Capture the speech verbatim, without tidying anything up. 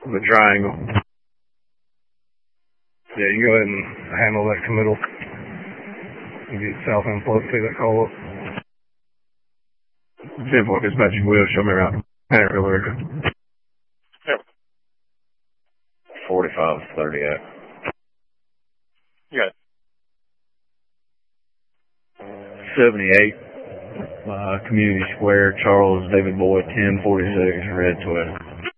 the triangle. Yeah, you can go ahead and handle that committal. You get south end float, take that call up. ten four dispatching wheel, show me around. Hanner, America. Yep. forty-five thirty-eight. You got it. seventy-eight, uh, Community Square, Charles David Boyd, ten forty-six, red Toyota.